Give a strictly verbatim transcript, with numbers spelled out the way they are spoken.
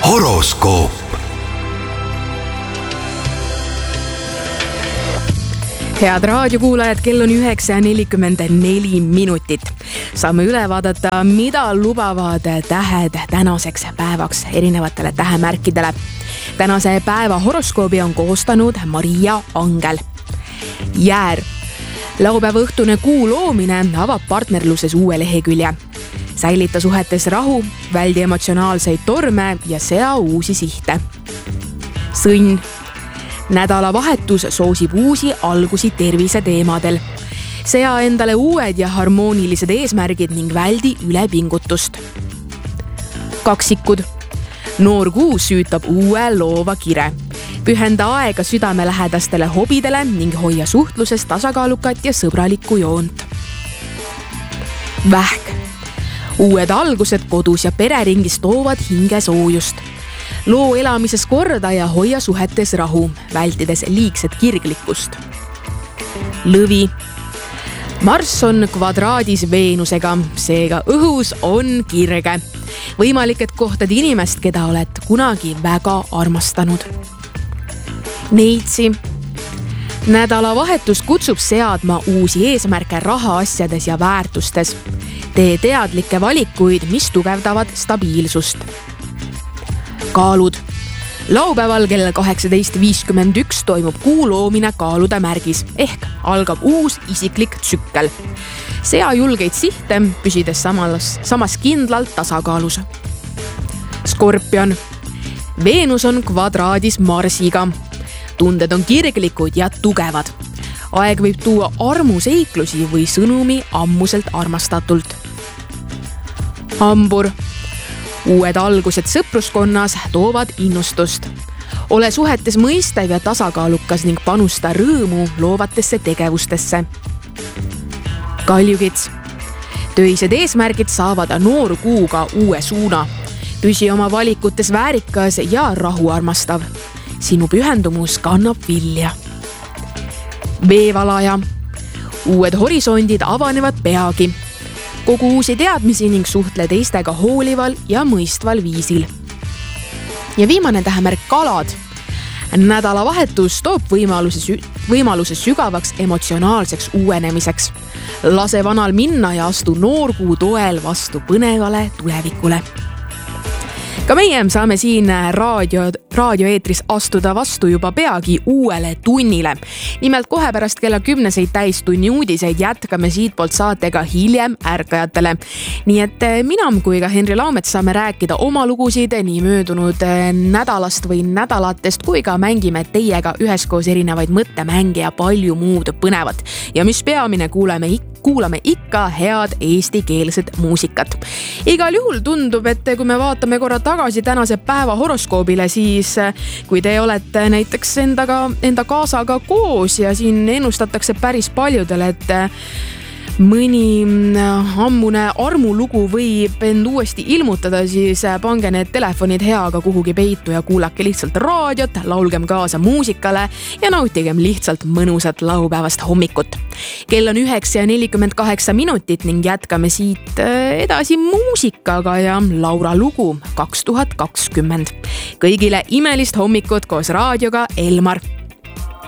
horoskoop. Head raadiokuulajad, kell on üheksa ja nelikümmend neli minutit. Saame üle vaadata, mida lubavad tähed tänaseks päevaks erinevatele tähemärkidele. Tänase päeva horoskoobi on koostanud Maria Angel. Jäär. Laupäeva õhtune kuu loomine avab partnerluses uue lehekülje. Säilita suhetes rahu, väldi emotsionaalseid torme ja sea uusi sihte. Sõnn. Nädalavahetus soosib uusi algusi tervise teemadel. Sea endale uued ja harmoonilised eesmärgid ning väldi ülepingutust. Kaksikud. Noor kuu süütab uue loova kire. Pühenda aega südamelähedastele hobidele ning hoia suhtluses tasakaalukat ja sõbralikku joont. Vähk. Uued algused kodus ja pereringis toovad hinge soojust. Loo elamises korda ja hoia suhetes rahu, vältides liigset kirglikkust. Lõvi. Marss on kvadraadis Veenusega, seega õhus on kirge. Võimalik, et kohtad inimest, keda oled kunagi väga armastanud. Neitsi. Nädalavahetus kutsub seadma uusi eesmärke rahaasjades ja väärtustes. Tee teadlikke valikuid, mis tugevdavad stabiilsust. Kaalud. Laupäeval kell kaheksateist viiskümmend üks toimub kuu loomine kaalude märgis ehk algab uus isiklik tsükkel. Sea julgeid sihte, püsides samas, samas kindlalt tasakaalus. Skorpion. Veenus on kvadraadis Marsiga. Tunded on kirglikud ja tugevad. Aeg võib tuua armuseiklusi või sõnumi ammuselt armastatult. Hambur. Uued algused sõpruskonnas toovad innustust. Ole suhetes mõistev ja tasakaalukas ning panusta rõõmu loovatesse tegevustesse. Kaljukits. Töised eesmärgid saavad noor kuuga uue suuna. Püsi oma valikutes väärikas ja rahuarmastav. Sinu pühendumus kannab vilja. Veevalaja. Uued horisondid avanevad peagi. Kogu uusi teadmisi ning suhtle teistega hoolival ja mõistval viisil. Ja viimane tähemärk kalad. Nädalavahetus toob võimaluse, võimaluse sügavaks emotsionaalseks uuenemiseks. Lase vanal minna ja astu noorkuu toel vastu põnevale tulevikule. Ka meie saame siin raadio, raadioeetris astuda vastu juba peagi uuele tunnile. Nimelt kohe pärast kella kümneseid täistunni uudiseid jätkame siitpoolt saatega hiljem ärkajatele. Nii et mina kui ka Henri Laumets saame rääkida oma lugusid nii möödunud nädalast või nädalatest, kui ka mängime teiega üheskoos erinevaid mõttemänge ja palju muud põnevat. Ja mis peamine, kuuleme ikka kuulame ikka head eestikeelset muusikat. Igal juhul tundub, et kui me vaatame korra tagasi tänase päeva horoskoobile, siis kui te olete näiteks endaga, enda kaasaga koos ja siin ennustatakse päris paljudele, et mõni ammune armulugu võib end uuesti ilmutada, siis pange need telefonid heaga kuhugi peitu ja kuulake lihtsalt raadiot, laulgem kaasa muusikale ja nautigem lihtsalt mõnusat laupäevast hommikut. Kell on üheksa ja nelikümmend kaheksa minutit ning jätkame siit edasi muusikaga ja Laura lugu kaks tuhat kakskümmend. Kõigile imelist hommikut koos raadioga Elmar.